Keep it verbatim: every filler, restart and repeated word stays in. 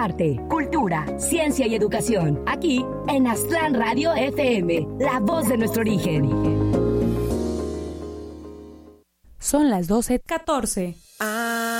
arte, cultura, ciencia y educación. Aquí en Aztlán Radio F M, la voz de nuestro origen. Son las doce catorce. Ah.